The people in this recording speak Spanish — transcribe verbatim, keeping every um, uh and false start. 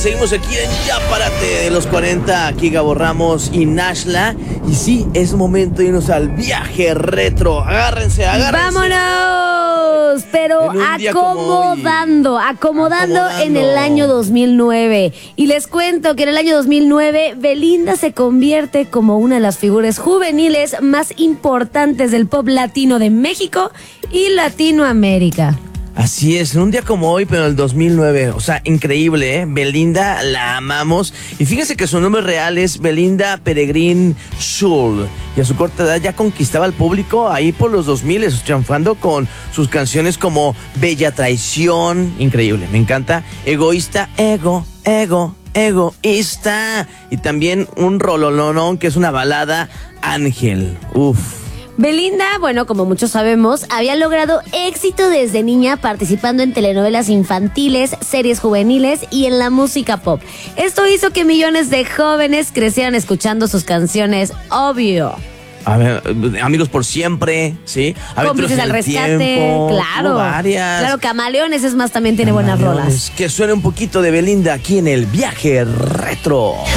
seguimos aquí en Ya Párate de los cuarenta, aquí Gabo Ramos y Nashla. Y sí, es momento de irnos al viaje retro. Agárrense, agárrense. ¡Vámonos! Pero acomodando, acomodando, acomodando en el año dos mil nueve. Y les cuento que en el año dos mil nueve, Belinda se convierte como una de las figuras juveniles más importantes del pop latino de México y Latinoamérica. Así es, en un día como hoy, pero en el dos mil nueve, o sea, increíble, ¿eh? Belinda, la amamos. Y fíjense que su nombre real es Belinda Peregrín Schul. Y a su corta edad ya conquistaba al público ahí por los dos mil, triunfando con sus canciones como Bella Traición, increíble, me encanta, Egoísta, Ego, Ego, Egoísta. Y también un rololonón que es una balada, Ángel, uff. Belinda, bueno, como muchos sabemos, había logrado éxito desde niña participando en telenovelas infantiles, series juveniles y en la música pop. Esto hizo que millones de jóvenes crecieran escuchando sus canciones, obvio. A ver, Amigos por Siempre, ¿sí? Cómplices al Rescate, tiempo, claro. Varias. Claro, Camaleones es más, también tiene buenas rolas. Que suene un poquito de Belinda aquí en el viaje retro.